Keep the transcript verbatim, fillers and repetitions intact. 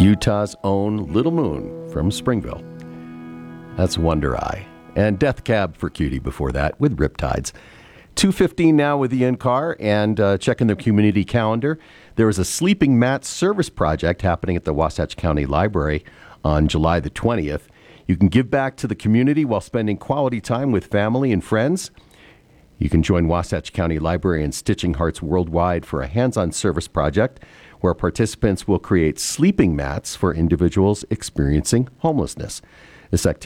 Utah's own Little Moon from Springville. That's Wonder Eye. And Death Cab for Cutie before that with Riptides. two fifteen now with Ian Carr, and uh, checking the community calendar. There is a sleeping mat service project happening at the Wasatch County Library on July the twentieth. You can give back to the community while spending quality time with family and friends. You can join Wasatch County Library and Stitching Hearts Worldwide for a hands-on service project where participants will create sleeping mats for individuals experiencing homelessness. This activity